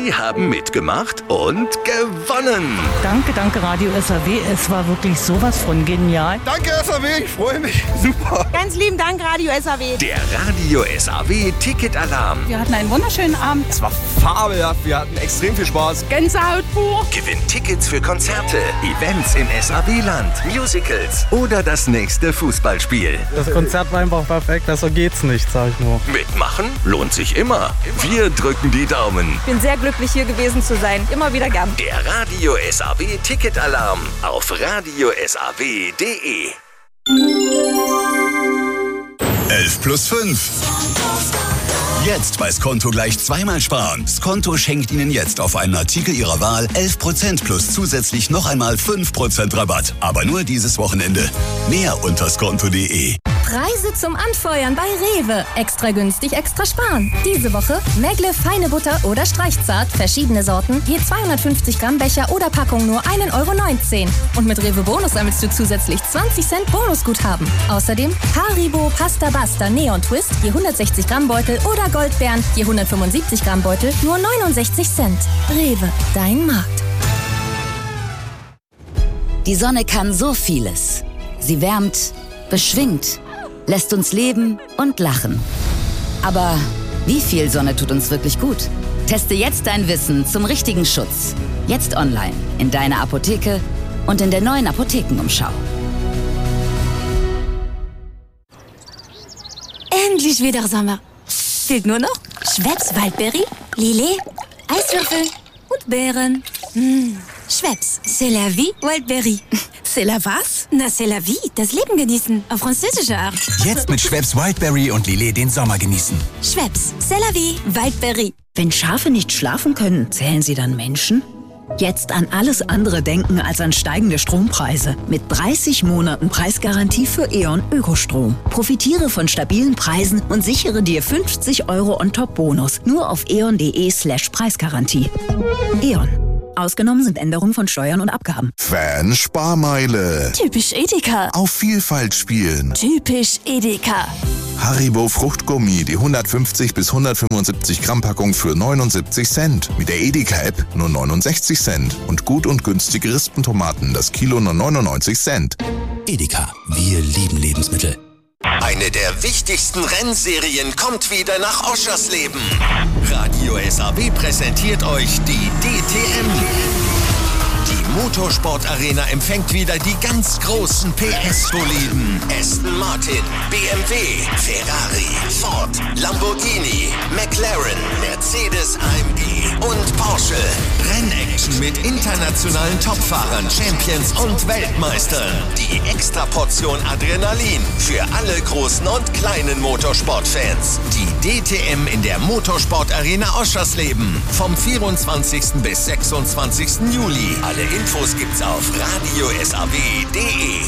Sie haben mitgemacht und gewonnen. Danke Radio SAW. Es war wirklich sowas von genial. Danke SAW, ich freue mich. Super. Ganz lieben Dank Radio SAW. Der Radio SAW Ticketalarm. Wir hatten einen wunderschönen Abend. Es war fabelhaft, wir hatten extrem viel Spaß. Gänsehaut pur. Gewinnt Tickets für Konzerte, Events in SAW-Land, Musicals oder das nächste Fußballspiel. Das Konzert war einfach perfekt, besser geht's nicht, sag ich nur. Mitmachen lohnt sich immer. Wir drücken die Daumen. Ich bin sehr glücklich, hier gewesen zu sein. Immer wieder gern. Der Radio SAW Ticketalarm auf radiosaw.de. 11 plus 5. Jetzt bei Skonto gleich zweimal sparen. Skonto schenkt Ihnen jetzt auf einen Artikel Ihrer Wahl 11% plus zusätzlich noch einmal 5% Rabatt. Aber nur dieses Wochenende. Mehr unter skonto.de. Preise zum Anfeuern bei Rewe. Extra günstig, extra sparen. Diese Woche Megle feine Butter oder Streichzart, verschiedene Sorten, je 250 Gramm Becher oder Packung nur 1,19 €. Und mit Rewe Bonus sammelst du zusätzlich 20 Cent Bonusguthaben. Außerdem Haribo Pasta Basta Neon Twist, je 160 Gramm Beutel oder Goldbeeren, je 175 Gramm Beutel, nur 69 Cent. Rewe, dein Markt. Die Sonne kann so vieles. Sie wärmt, beschwingt, lässt uns leben und lachen. Aber wie viel Sonne tut uns wirklich gut? Teste jetzt dein Wissen zum richtigen Schutz. Jetzt online, in deiner Apotheke und in der neuen Apothekenumschau. Endlich wieder Sommer. Fehlt nur noch Schweppes Waldbeere, Lillet, Eiswürfel und Beeren. Schweppes, c'est la vie, Wildberry. C'est la was? Na, c'est la vie, das Leben genießen, auf französische Art. Jetzt mit Schweppes Wildberry und Lillet den Sommer genießen. Schweppes, c'est la vie, Wildberry. Wenn Schafe nicht schlafen können, zählen sie dann Menschen? Jetzt an alles andere denken als an steigende Strompreise. Mit 30 Monaten Preisgarantie für E.ON Ökostrom. Profitiere von stabilen Preisen und sichere dir 50 € on top Bonus. Nur auf eon.de/Preisgarantie. E.ON. Ausgenommen sind Änderungen von Steuern und Abgaben. Fan-Sparmeile. Typisch Edeka. Auf Vielfalt spielen. Typisch Edeka. Haribo Fruchtgummi, die 150 bis 175 Gramm Packung für 79 Cent. Mit der Edeka-App nur 69 Cent. Und gut und günstige Rispentomaten, das Kilo nur 99 Cent. Edeka, wir lieben Lebensmittel. Eine der wichtigsten Rennserien kommt wieder nach Oschersleben. Radio SAW präsentiert euch die DTM. Die Motorsportarena empfängt wieder die ganz großen PS-Boliden. Aston Martin, BMW, Ferrari, Ford, Lamborghini, McLaren, Mercedes AMG und Porsche. Rennaction mit internationalen Topfahrern, Champions und Weltmeistern. Die Extraportion Adrenalin für alle großen und kleinen Motorsportfans. Die DTM in der Motorsportarena Oschersleben. Vom 24. bis 26. Juli. Alle Infos gibt's auf radiosaw.de.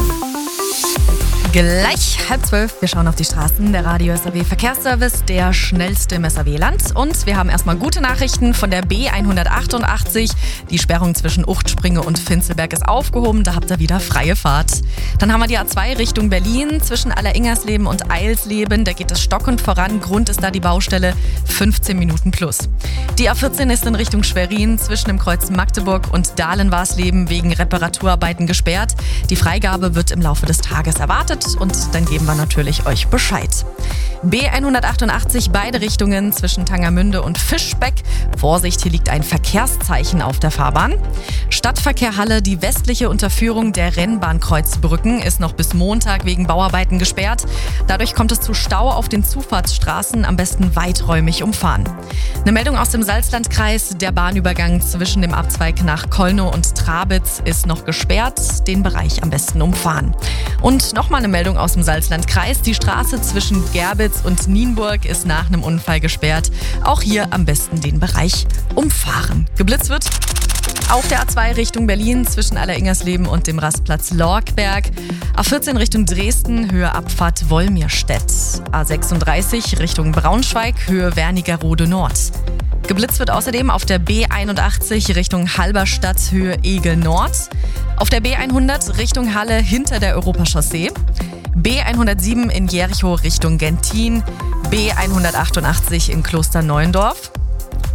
Gleich 11:30. Wir schauen auf die Straßen. Der Radio SAW Verkehrsservice, der schnellste im SAW-Land. Und wir haben erstmal gute Nachrichten von der B188. Die Sperrung zwischen Uchtspringe und Finzelberg ist aufgehoben. Da habt ihr wieder freie Fahrt. Dann haben wir die A2 Richtung Berlin zwischen Alleringersleben und Eilsleben. Da geht es stockend voran. Grund ist da die Baustelle. 15 Minuten plus. Die A14 ist in Richtung Schwerin zwischen dem Kreuz Magdeburg und Dahlen-Warsleben wegen Reparaturarbeiten gesperrt. Die Freigabe wird im Laufe des Tages erwartet. Und dann geben wir natürlich euch Bescheid. B188 beide Richtungen zwischen Tangermünde und Fischbeck. Vorsicht, hier liegt ein Verkehrszeichen auf der Fahrbahn. Stadtverkehr Halle, die westliche Unterführung der Rennbahnkreuzbrücken ist noch bis Montag wegen Bauarbeiten gesperrt. Dadurch kommt es zu Stau auf den Zufahrtsstraßen, am besten weiträumig umfahren. Eine Meldung aus dem Salzlandkreis, der Bahnübergang zwischen dem Abzweig nach Kolnow und Trabitz ist noch gesperrt, den Bereich am besten umfahren. Und nochmal eine Meldung aus dem Salzlandkreis, die Straße zwischen Gerbitz und Nienburg ist nach einem Unfall gesperrt. Auch hier am besten den Bereich umfahren. Geblitzt wird auf der A2 Richtung Berlin zwischen Alleringersleben und dem Rastplatz Lorkberg. A14 Richtung Dresden, Höhe Abfahrt Wolmirstedt. A36 Richtung Braunschweig, Höhe Wernigerode Nord. Geblitzt wird außerdem auf der B81 Richtung Halberstadt, Höhe Egel Nord. Auf der B100 Richtung Halle hinter der Europachaussee. B107 in Jericho Richtung Gentin. B188 in Klosterneuendorf.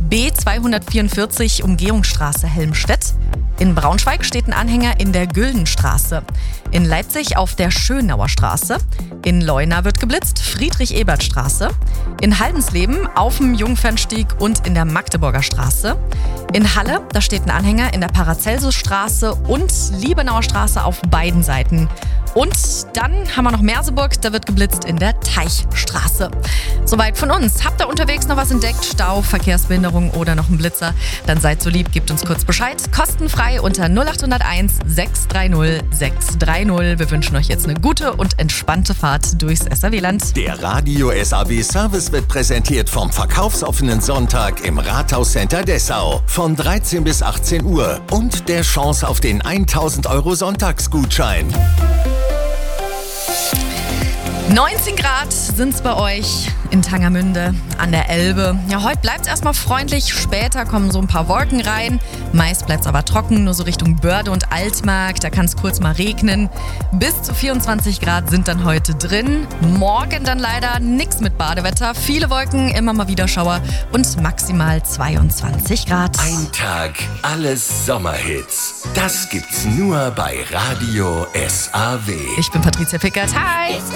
B244 Umgehungsstraße Helmstedt. In Braunschweig steht ein Anhänger in der Güldenstraße. In Leipzig auf der Schönauer Straße. In Leuna wird geblitzt, Friedrich-Ebert-Straße. In Haldensleben auf dem Jungfernstieg und in der Magdeburger Straße. In Halle, da steht ein Anhänger in der Paracelsusstraße und Liebenauer Straße auf beiden Seiten. Und dann haben wir noch Merseburg, da wird geblitzt in der Teichstraße. Soweit von uns. Habt ihr unterwegs noch was entdeckt? Stau, Verkehrsbehinderung oder noch einen Blitzer? Dann seid so lieb, gebt uns kurz Bescheid. Kostenfrei unter 0801 630 630. Wir wünschen euch jetzt eine gute und entspannte Fahrt durchs SAW-Land. Der Radio SAW Service wird präsentiert vom verkaufsoffenen Sonntag im Rathauscenter Dessau von 13 bis 18 Uhr und der Chance auf den 1000 € Sonntagsgutschein. 19 Grad sind's bei euch in Tangermünde an der Elbe. Ja, heute bleibt's erstmal freundlich, später kommen so ein paar Wolken rein. Meist bleibt's aber trocken, nur so Richtung Börde und Altmark, da kann's kurz mal regnen. Bis zu 24 Grad sind dann heute drin. Morgen dann leider nix mit Badewetter, viele Wolken, immer mal wieder Schauer und maximal 22 Grad. Ein Tag, alles Sommerhits. Das gibt's nur bei Radio SAW. Ich bin Patricia Pickert, hi!